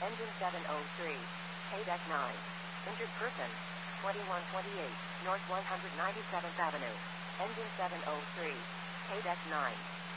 Engine 703. KDEC 9. Injured person. 2128 North 197th Avenue. Engine 703. KDEC 9.